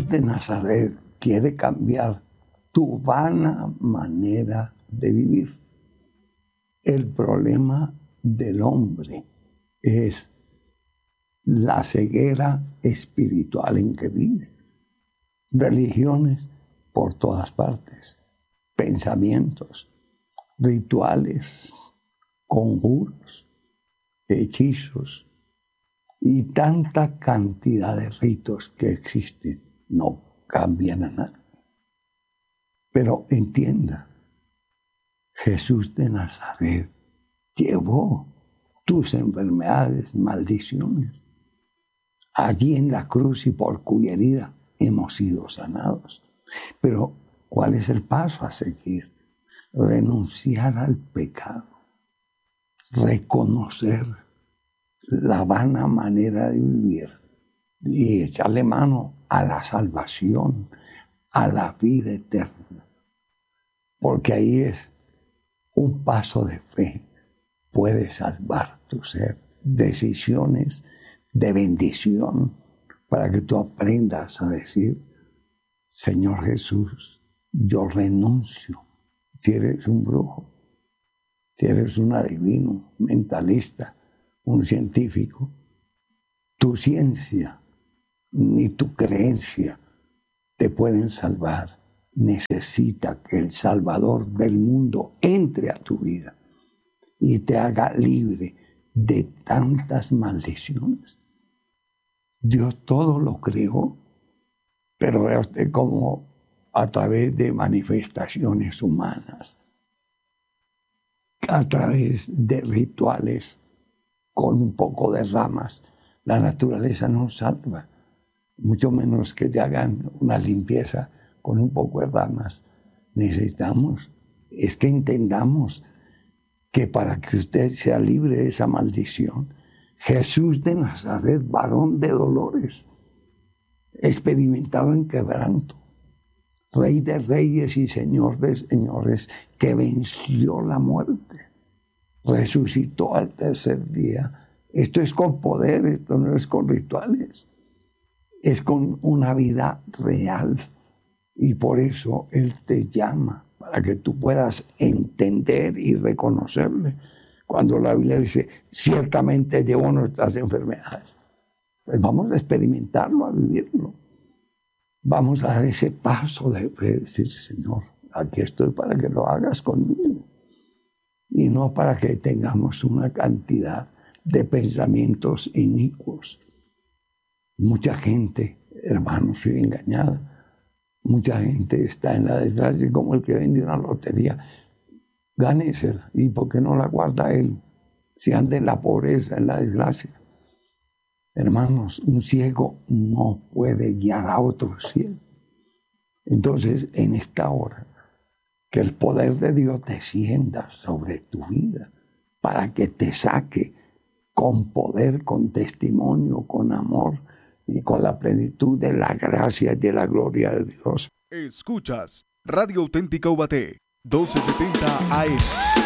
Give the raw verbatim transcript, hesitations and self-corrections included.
Jesús de Nazaret quiere cambiar tu vana manera de vivir. El problema del hombre es la ceguera espiritual en que vive. Religiones por todas partes, pensamientos, rituales, conjuros, hechizos y tanta cantidad de ritos que existen no cambian a nadie. Pero entienda, Jesús de Nazaret llevó tus enfermedades, maldiciones, allí en la cruz y por cuya herida hemos sido sanados. Pero, ¿cuál es el paso a seguir? Renunciar al pecado, reconocer la vana manera de vivir y echarle mano a la salvación, a la vida eterna. Porque ahí es un paso de fe, puede salvar tu ser. Decisiones de bendición para que tú aprendas a decir: Señor Jesús, yo renuncio. Si eres un brujo, si eres un adivino, mentalista, un científico, tu ciencia ni tu creencia te pueden salvar. Necesita que el Salvador del mundo entre a tu vida y te haga libre de tantas maldiciones. Dios todo lo creó, pero vea usted cómo a través de manifestaciones humanas, a través de rituales con un poco de ramas, la naturaleza nos salva, mucho menos que te hagan una limpieza con un poco de ramas. Necesitamos, es que entendamos que para que usted sea libre de esa maldición, Jesús de Nazaret, varón de dolores, experimentado en quebranto, Rey de reyes y Señor de señores, que venció la muerte, resucitó al tercer día. Esto es con poder, esto no es con rituales, es con una vida real. Y por eso Él te llama, para que tú puedas entender y reconocerle. Cuando la Biblia dice, ciertamente llevó nuestras enfermedades, pues vamos a experimentarlo, a vivirlo. Vamos a dar ese paso de decir, Señor, aquí estoy para que lo hagas conmigo. Y no para que tengamos una cantidad de pensamientos inicuos. Mucha gente, hermanos, vive engañada. Mucha gente está en la desgracia como el que vende una lotería. Gánesela. ¿Y por qué no la guarda él? Si anda en la pobreza, en la desgracia. Hermanos, un ciego no puede guiar a otro ciego. Entonces, en esta hora, que el poder de Dios descienda sobre tu vida para que te saque con poder, con testimonio, con amor y con la plenitud de la gracia y de la gloria de Dios. Escuchas Radio Auténtica Ubaté, doce setenta A M.